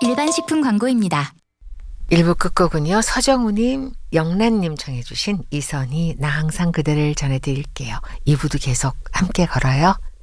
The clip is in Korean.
일반 식품 광고입니다. 1부 끝곡은요. 서정우님, 영란님 정해주신 이선희 나 항상 그대를 전해드릴게요. 2부도 계속 함께 걸어요.